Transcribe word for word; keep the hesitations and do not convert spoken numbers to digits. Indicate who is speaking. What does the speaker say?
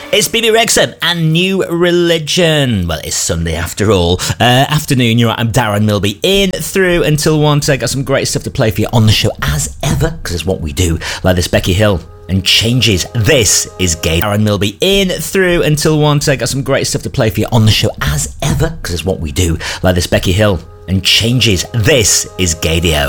Speaker 1: It's B B Rexha and New Religion. Well, it's Sunday after all. Uh, afternoon, you're right, I'm Darren Milby. In through until one. So I got some great stuff to play for you on the show as ever, because it's what we do. Like this Becky Hill and Changes. This is Gay Darren Milby. In through until one. So I got some great stuff to play for you on the show as ever, because it's what we do. Like this Becky Hill and Changes. This is Gaydio.